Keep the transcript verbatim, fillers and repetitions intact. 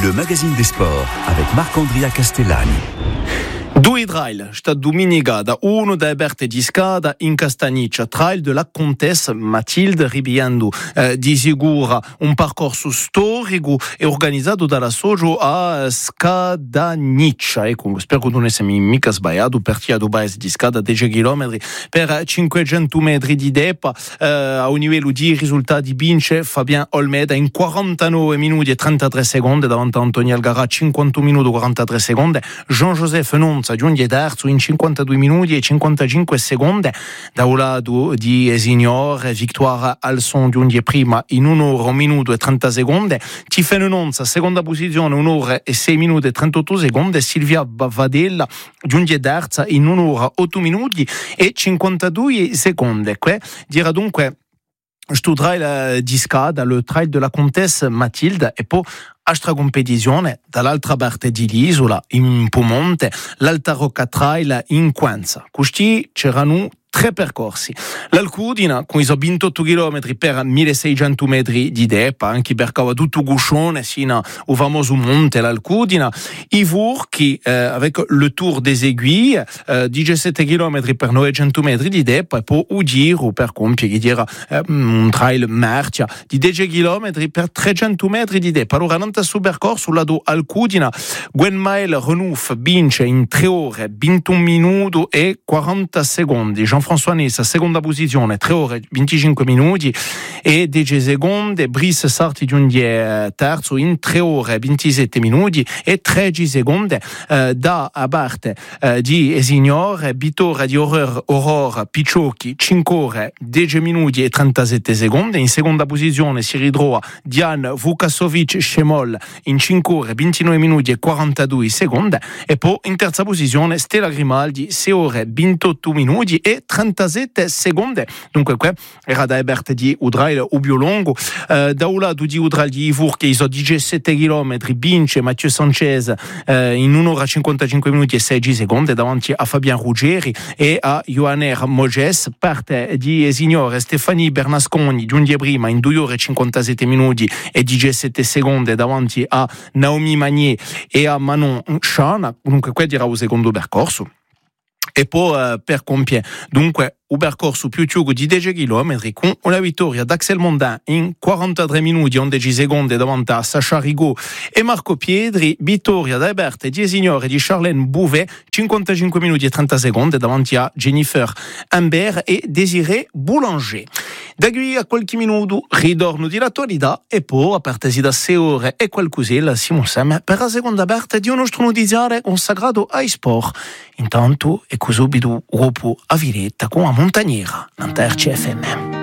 Le magazine des sports avec Marc-Andrea Castellani. Due trail, sta domenica da uno da Eberte di Scada in Castagniccia, trail della contessa Matilde Ribiando eh, di Sigura, un percorso storico e organizzato dalla Soggio a Scadagniccia. Ecco, spero che non essemi mica sbagliato, perché a Dubai di Scada dieci chilometri per cinquecento metri di deppa, eh, a un livello di risultati vince Fabien Olmeda in quarantanove minuti e trentatré secondi davanti a Antonio Algarà, cinquantuno minuti e quarantatré secondi, Jean-Joseph Nonza giunge terzo in cinquantadue minuti e cinquantacinque secondi, da un lato di Esignor Victoire Alson giunge prima in un'ora, un minuto e trenta secondi, Tifene Nonza seconda posizione un'ora e sei minuti e trentotto secondi, Silvia Bavadella giunge terza in un'ora, otto minuti e cinquantadue secondi. Que dirà dunque sto trail di Scada, le trail della contessa Matilde, e poi altra competizione dall'altra parte di l'isola, in Piemonte, l'Alta Rocca Trail in Quenza. Questi c'erano tre percorsi. L'Alcudina, con i suoi ventotto chilometri per milleseicento metri di deppa, anche perché aveva tutto guscione sino al famoso monte l'Alcudina. I Vurchi, eh, avec le Tour des Aiguilles, eh, diciassette chilometri per novecento metri di deppa, e poi un giro per compiere, che era eh, un trail Mercia di dieci chilometri per trecento metri di deppa. Allora, non sul percorso, sul lato Alcudina, Gwenmael Renouf vince in tre ore, ventuno minuti e quaranta secondi. Jean-François Nessa, seconda posizione, tre ore, venticinque minuti e dieci secondi. Brice Sarti giunge terzo in tre ore, ventisette minuti e tredici secondi. Eh, da a parte eh, di Esignor, vittoria di Aurora, Aurora Picciocchi, cinque ore, dieci minuti e trentasette secondi. In seconda posizione si ritrova Diane Vukasovic Shemol in cinque ore, ventinove minuti e quarantadue secondi. E poi in terza posizione Stella Grimaldi, sei ore, ventotto minuti e trentasette secondi. Dunque qua era da Eberte di Udrail Ubio Longo, eh, da un lato di Udrail di Ivur che iso diciassette chilometri, vince Mathieu Sanchez eh, in un'ora cinquantacinque minuti e sedici secondi davanti a Fabien Ruggeri e a Johanner Moges. Parte di Esignore Stefani Bernasconi giunge prima in due ore cinquantasette minuti e diciassette secondi davanti a Naomi Magnier e a Manon Chan. Dunque qua dirà il secondo percorso. E poi eh, per compiere dunque un percorso più lungo di dieci chilometri con una vittoria d'Axel Mondin in quarantatré minuti e undici secondi davanti a Sacha Rigaud e Marco Piedri, vittoria da Eberte di Esignore di Charlène Bouvet, cinquantacinque minuti e trenta secondi davanti a Jennifer Humbert e Désiré Boulanger. Da qui a qualche minuto ritorno di l'attualità e poi a partire da sei ore e qualcosina siamo insieme per la seconda parte di un nostro notiziario consacrato ai sport. Intanto e così subito dopo a Villetta con la Montaniera, Nanterre C F M.